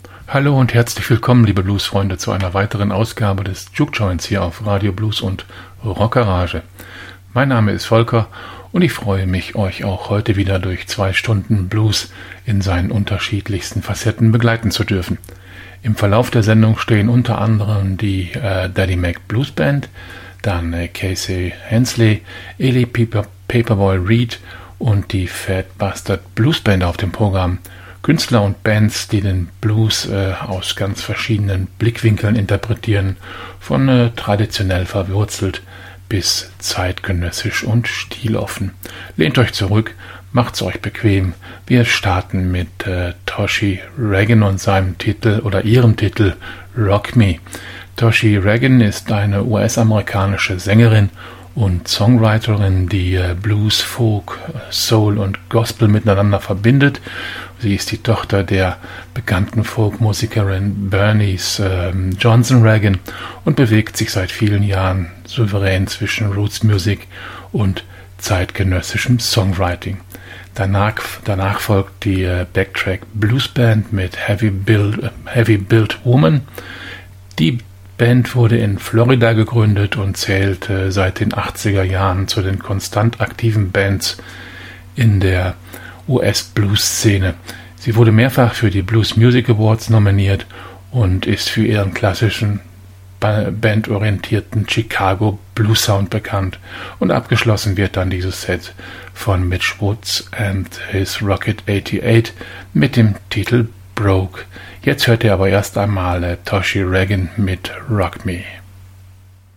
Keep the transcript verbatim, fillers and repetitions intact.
Hallo und herzlich willkommen, liebe Bluesfreunde, zu einer weiteren Ausgabe des Juke Joints hier auf Radio Blues und Rockgarage. Mein Name ist Volker und ich freue mich, euch auch heute wieder durch zwei Stunden Blues in seinen unterschiedlichsten Facetten begleiten zu dürfen. Im Verlauf der Sendung stehen unter anderem die äh, Daddy Mac Blues Band, dann äh, Casey Hensley, Eli Paper, Paperboy Reed und die Fat Bastard Blues Band auf dem Programm. Künstler und Bands, die den Blues äh, aus ganz verschiedenen Blickwinkeln interpretieren, von äh, traditionell verwurzelt bis zeitgenössisch und stiloffen. Lehnt euch zurück, macht's euch bequem. Wir starten mit äh, Toshi Reagan und seinem Titel oder ihrem Titel Rock Me. Toshi Reagan ist eine U S-amerikanische Sängerin und Songwriterin, die äh, Blues, Folk, Soul und Gospel miteinander verbindet. Sie ist die Tochter der bekannten Folkmusikerin Bernice äh, Johnson Reagan und bewegt sich seit vielen Jahren souverän zwischen Roots Music und zeitgenössischem Songwriting. Danach, danach folgt die äh, Backtrack Blues Band mit Heavy Built, äh, Heavy Built Woman. Die Band wurde in Florida gegründet und zählt äh, seit den achtziger Jahren zu den konstant aktiven Bands in der U S-Blues-Szene. Sie wurde mehrfach für die Blues Music Awards nominiert und ist für ihren klassischen, bandorientierten Chicago Blues Sound bekannt. Und abgeschlossen wird dann dieses Set von Mitch Woods and his Rocket achtundachtzig mit dem Titel Broke. Jetzt hört ihr aber erst einmal äh, Toshi Reagan mit Rock Me.